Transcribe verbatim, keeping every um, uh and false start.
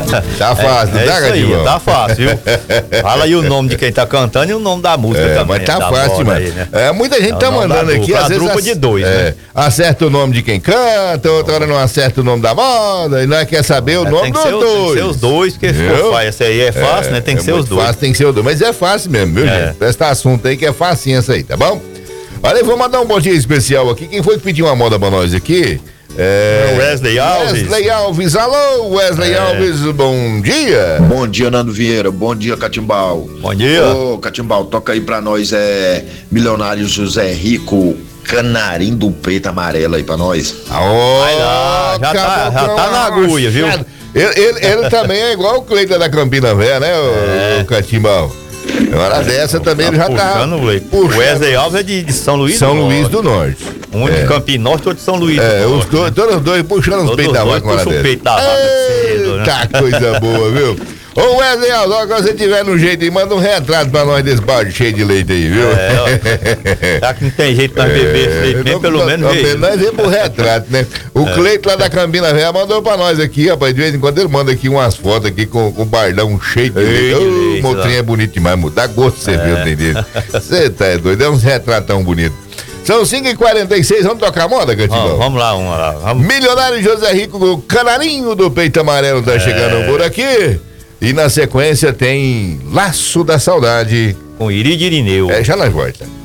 Tá fácil, é, tá, é isso aí, Catimbau? tá fácil, viu? Fala aí o nome de quem tá cantando e o nome da música É, também. mas tá da fácil, moda mano. aí, né? É, muita gente É o tá nome da mandando aqui, dupla, às a vezes dupla ac- de dois, é, né? acerta o nome de quem canta, outra hora não acerta o nome da moda, e nós quer saber o É, nome tem que dos ser, o- dois. tem que ser os dois, porque se Viu? for fácil, essa aí é fácil, né? Tem que É ser os muito dois. Fácil, tem que ser os dois, mas é fácil mesmo, viu, É. gente? Presta assunto aí que é facinho essa aí, tá bom? Olha, eu vou mandar um bom dia especial aqui. Quem foi que pediu uma moda pra nós aqui? É... Wesley Alves. Wesley Alves, alô, Wesley É. Alves, bom dia. Bom dia, Nando Vieira. Bom dia, Catimbau. Bom dia. Ô, Catimbau, toca aí pra nós, é Milionário José Rico, Canarim do Peito Amarelo aí pra nós. Ô, Vai lá, já tá- já tá na agulha, viu? Ele, ele- ele também é igual o Cleiton da Campina Véia, né, o, É. o Catimbau? Uma hora dessa também ele já tá puxando o leite. puxando. Wesley Alves é de, de São Luís São do Luís Norte. do Norte. Um de Campina Norte, outro de São Luís É, do os Norte. dois, todos os dois puxando os Todos peitos da dois vaca, uma hora puxam o dessa. peito da vaca cedo, né? Eita, coisa boa, viu? Ô Wesley Alves, quando você tiver no jeito aí, manda um retrato pra nós desse balde cheio de leite aí, viu? É, ó, já que não tem jeito nós beber esse leite mesmo, pelo nós- menos nós- veio. Nós vemos pro retrato, né? O Cleito lá da Campina Velha mandou pra nós aqui, rapaz. De vez em quando ele manda aqui umas fotos aqui com, com o bardão cheio de leite. de Ô, leite, o motrinho ó. é bonito demais, mo- dá gosto de você ver o trem dele. Você tá doido, é uns retratão bonito. São cinco e quarenta e seis, vamos tocar moda, Cantibão? Vamos, vamos lá, vamos lá. Vamos. Milionário José Rico, o canarinho do peito amarelo tá chegando por aqui. E na sequência tem Laço da Saudade. Com Iri de Irineu. É, já nós volta.